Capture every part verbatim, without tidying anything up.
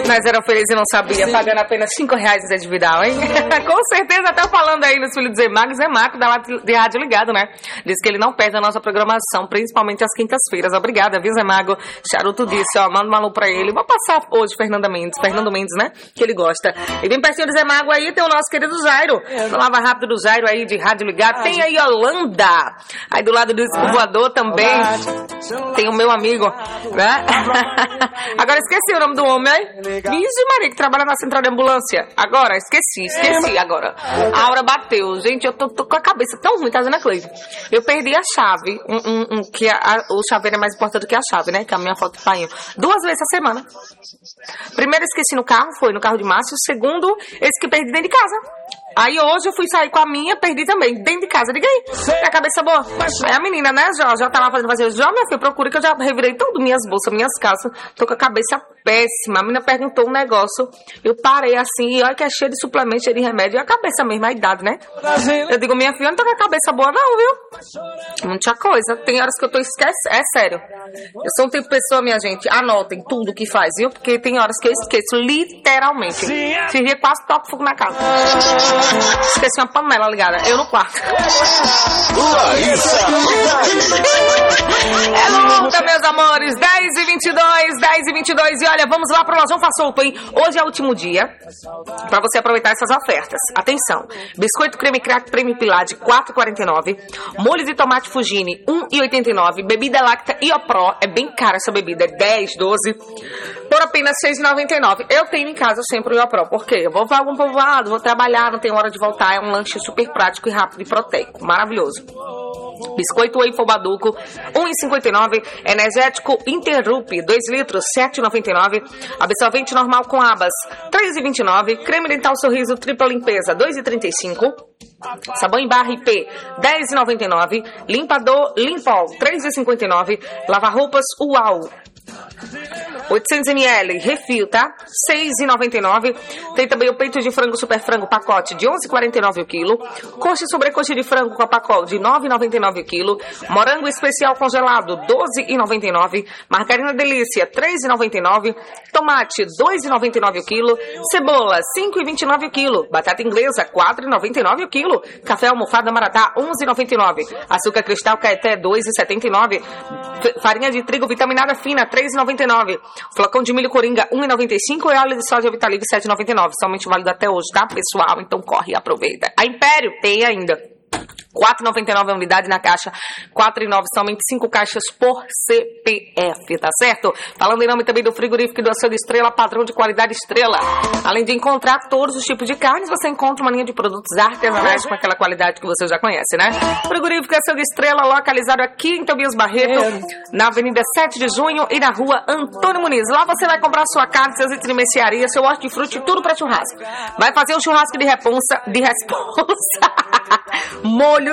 Nós éramos felizes e não sabia, pagando apenas cinco reais de Zedividal, hein? Com certeza, até falando aí nos filhos do Zé Mago, Zé Marco da lá de Rádio Ligado, né? Diz que ele não perde a nossa programação, principalmente às quintas-feiras. Obrigada, viu, Zé Mago? Charuto disse, ó, manda um alô pra ele. Vou passar hoje, Fernanda Mendes, Fernando Mendes, né? Que ele gosta. E bem pertinho do Zé Mago aí tem o nosso querido Jairo. Falava rápido do Jairo aí, de Rádio Ligado. Tem aí Holanda. Aí do lado do disco voador também tem o meu amigo, né? Agora esqueci o nome do homem, hein? Vixe Maria, que trabalha na central de ambulância. Agora, esqueci, esqueci agora. A hora bateu. Gente, eu tô, tô com a cabeça tão ruim, tá dizendo a Cleide? Eu perdi a chave, um, um, um, que a, a, o chaveiro é mais importante do que a chave, né? Que é a minha foto de painho. Duas vezes a semana. Primeiro esqueci no carro, foi no carro de Márcio. Segundo, esse que perdi dentro de casa. Aí hoje eu fui sair com a minha, perdi também, dentro de casa. Diga aí, minha cabeça boa. Aí a menina, né, já, já tá lá fazendo fazer. Já, minha filha, procura que eu já revirei todas minhas bolsas, minhas calças. Tô com a cabeça péssima. A menina perguntou um negócio. Eu parei assim, e olha que é cheio de suplemento, cheio de remédio. E a cabeça mesmo, a idade, né? Eu digo, minha filha, não tô com a cabeça boa não, viu? Muita coisa. Tem horas que eu tô esquecendo. É sério. Eu sou um tipo de pessoa, minha gente, anotem tudo que faz, viu? Porque tem horas que eu esqueço, literalmente. Esse dia quase toco fogo na casa. Esqueci uma panela ligada. Eu no quarto. É luta, meus amores. dez e vinte e dois, dez e vinte e dois. E olha, vamos lá pro Lojão Façolto, hein? Hoje é o último dia pra você aproveitar essas ofertas. Atenção. Biscoito creme crack Prêmio Pilar de quatro reais e quarenta e nove centavos. Molho de tomate Fugini um real e oitenta e nove centavos. Bebida láctea Iopro. É bem cara essa bebida. É dez, doze. Por apenas seis reais e noventa e nove centavos. Eu tenho em casa sempre o Iopro. Por quê? Eu vou para algum povoado, vou trabalhar, não tenho hora de voltar. É um lanche super prático e rápido e proteico. Maravilhoso. Biscoito Waffle Baduco, um real e cinquenta e nove centavos. Energético Interrup, dois litros, sete reais e noventa e nove centavos. Absorvente normal com abas, três reais e vinte e nove centavos. Creme dental Sorriso Tripla Limpeza, dois reais e trinta e cinco centavos. Sabão em barra I P, dez reais e noventa e nove centavos. Limpador Limpol, três reais e cinquenta e nove centavos. Lava-roupas Uau, oitocentos mililitros, refil, tá? seis reais e noventa e nove centavos. Tem também o peito de frango super frango, pacote de onze reais e quarenta e nove centavos o quilo. Coxa e sobrecoxa de frango com a pacote de nove reais e noventa e nove centavos o quilo. Morango especial congelado, doze reais e noventa e nove centavos. Margarina Delícia, três reais e noventa e nove centavos. Tomate, dois reais e noventa e nove centavos o quilo. Cebola, cinco reais e vinte e nove centavos o quilo. Batata inglesa, quatro reais e noventa e nove centavos o quilo. Café almofada Maratá, onze reais e noventa e nove centavos. Açúcar cristal Caeté, dois reais e setenta e nove centavos. Farinha de trigo vitaminada fina, três reais e noventa e nove centavos. Flocão de milho Coringa, um real e noventa e cinco centavos. E óleo de soja Vitalive, sete reais e noventa e nove centavos. Somente válido até hoje, tá, pessoal? Então corre e aproveita. A Império tem ainda quatro reais e noventa e nove centavos a unidade na caixa, quatro reais e nove centavos, somente cinco caixas por C P F, tá certo? Falando em nome também do frigorífico do Açougue Estrela, padrão de qualidade Estrela. Além de encontrar todos os tipos de carnes, você encontra uma linha de produtos artesanais com aquela qualidade que você já conhece, né? Frigorífico Açougue Estrela, localizado aqui em Tobias Barreto, na Avenida sete de junho e na Rua Antônio Muniz. Lá você vai comprar sua carne, seus itens de mercearia, seu hortifruti, tudo para churrasco. Vai fazer um churrasco de responsa, de responsa, molho,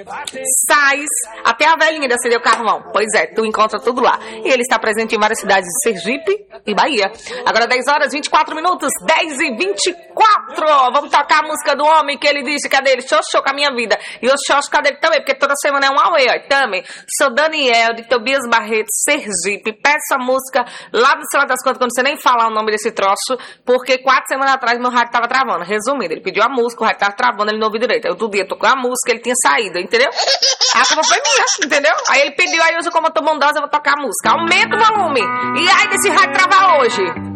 sais, até a velhinha de acender o carvão. Pois é, tu encontra tudo lá. E ele está presente em várias cidades de Sergipe e Bahia. Agora dez horas e vinte e quatro minutos, dez e vinte e quatro. Vamos tocar a música do homem que ele disse, cadê ele? Xoxô com a minha vida. E o xoxô cadê ele também? Porque toda semana é um auê, ó. Também. Sou Daniel, de Tobias Barreto, Sergipe. Peço a música lá do celular das contas, quando você nem falar o nome desse troço, porque quatro semanas atrás meu rádio tava travando. Resumindo, ele pediu a música, o rádio tava travando, ele não ouviu direito. Aí outro dia tocou a música, ele tinha saído, entendeu? A culpa foi minha, entendeu? Aí ele pediu, aí hoje como eu tô bondosa, eu vou tocar a música. Aumenta o volume. E aí desse rádio travar hoje.